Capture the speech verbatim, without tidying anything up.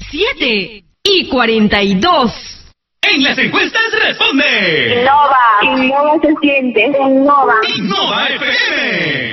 siete y cuarenta y dos. En las encuestas responde. Innova. Innova se siente. Innova. Innova F M.